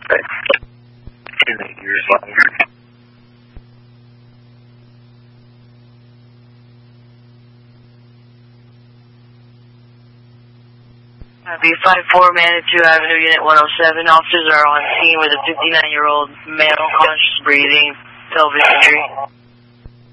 Right. 2 years long. B54 Manitou Avenue, Unit 107. Officers are on scene with a 59-year-old male, conscious breathing, pelvic injury.